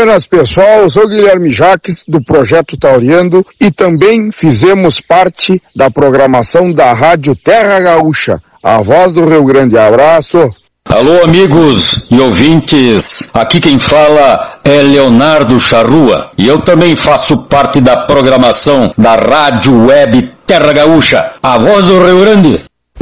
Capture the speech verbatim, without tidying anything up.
Buenas, pessoal, eu sou o Guilherme Jaques, do Projeto Tauriando, e também fizemos parte da programação da Rádio Terra Gaúcha, a voz do Rio Grande. Abraço! Alô, amigos e ouvintes, aqui quem fala é Leonardo Charrua, e eu também faço parte da programação da Rádio Web Terra Gaúcha, a voz do Rio Grande.